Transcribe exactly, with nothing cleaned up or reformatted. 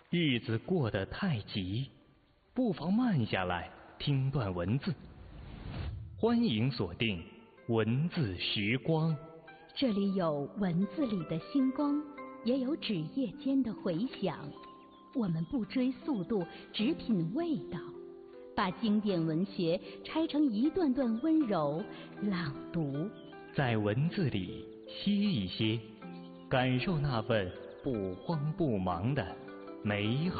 日子过得太急，不妨慢下来听段文字。欢迎锁定文字时光， 这里有文字里的星光，也有纸页间的回响。我们不追速度，只品味道，把经典文学拆成一段段温柔朗读， 在文字里歇一歇，感受那份不慌不忙的美好。